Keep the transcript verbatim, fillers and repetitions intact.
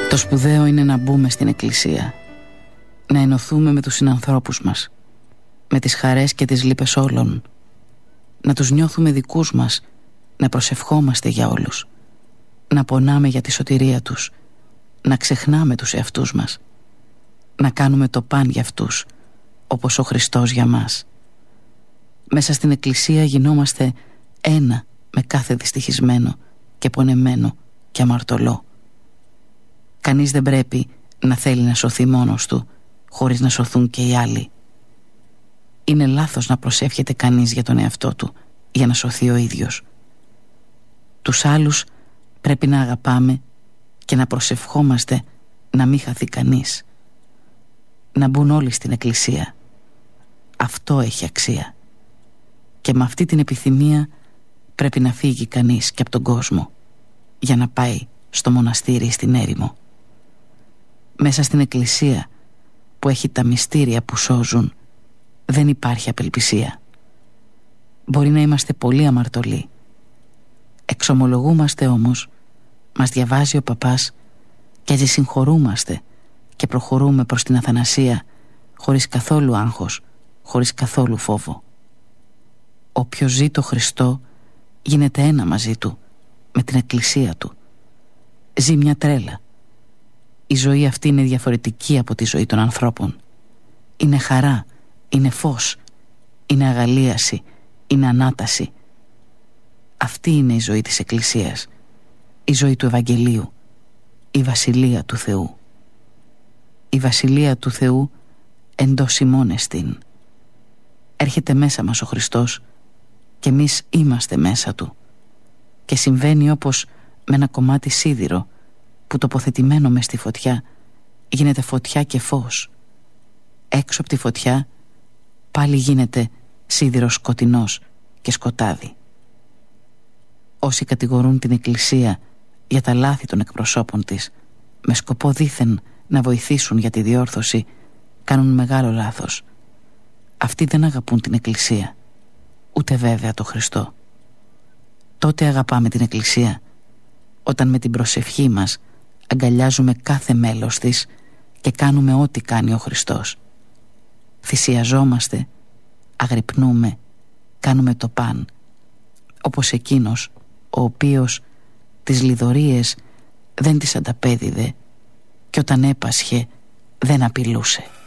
Το σπουδαίο είναι να μπούμε στην εκκλησία, να ενωθούμε με τους συνανθρώπους μας, με τις χαρές και τις λύπες όλων, να τους νιώθουμε δικούς μας, να προσευχόμαστε για όλους, να πονάμε για τη σωτηρία τους, να ξεχνάμε τους εαυτούς μας, να κάνουμε το παν για αυτούς, όπως ο Χριστός για μας. Μέσα στην εκκλησία γινόμαστε ένα με κάθε δυστυχισμένο και πονεμένο και αμαρτωλό. Κανείς δεν πρέπει να θέλει να σωθεί μόνος του χωρίς να σωθούν και οι άλλοι. Είναι λάθος να προσεύχεται κανείς για τον εαυτό του για να σωθεί ο ίδιος. Τους άλλους πρέπει να αγαπάμε και να προσευχόμαστε να μην χαθεί κανείς. Να μπουν όλοι στην εκκλησία. Αυτό έχει αξία. Και με αυτή την επιθυμία πρέπει να φύγει κανείς και από τον κόσμο για να πάει στο μοναστήρι στην έρημο. Μέσα στην εκκλησία που έχει τα μυστήρια που σώζουν δεν υπάρχει απελπισία. Μπορεί να είμαστε πολύ αμαρτωλοί. Εξομολογούμαστε όμως, μας διαβάζει ο παπάς και έτσι συγχωρούμαστε και προχωρούμε προς την αθανασία χωρίς καθόλου άγχος, χωρίς καθόλου φόβο. Όποιος ζει το Χριστό γίνεται ένα μαζί του, με την εκκλησία του. Ζει μια τρέλα. Η ζωή αυτή είναι διαφορετική από τη ζωή των ανθρώπων. Είναι χαρά, είναι φως, είναι αγαλίαση, είναι ανάταση. Αυτή είναι η ζωή της Εκκλησίας, η ζωή του Ευαγγελίου, η Βασιλεία του Θεού. Η Βασιλεία του Θεού εντός ημών εστίν. Έρχεται μέσα μας ο Χριστός και εμείς είμαστε μέσα του. Και συμβαίνει όπως με ένα κομμάτι σίδηρο που τοποθετημένο μες στη φωτιά γίνεται φωτιά και φως. Έξω από τη φωτιά πάλι γίνεται σίδηρο σκοτεινός και σκοτάδι. Όσοι κατηγορούν την Εκκλησία για τα λάθη των εκπροσώπων της με σκοπό δήθεν να βοηθήσουν για τη διόρθωση κάνουν μεγάλο λάθος. Αυτοί δεν αγαπούν την Εκκλησία, ούτε βέβαια το Χριστό. Τότε αγαπάμε την Εκκλησία όταν με την προσευχή μας αγκαλιάζουμε κάθε μέλος της και κάνουμε ό,τι κάνει ο Χριστός. Θυσιαζόμαστε, αγρυπνούμε, κάνουμε το παν, όπως εκείνος ο οποίος τις λιδωρίες δεν τις ανταπέδιδε και όταν έπασχε δεν απειλούσε.